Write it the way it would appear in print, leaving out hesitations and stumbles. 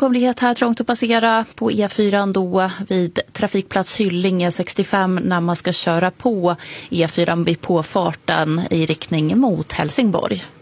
framkomlighet här, trångt att passera på E4 då vid trafikplats Hyllinge 65 när man ska köra på E4 vid påfarten i riktning mot Helsingborg.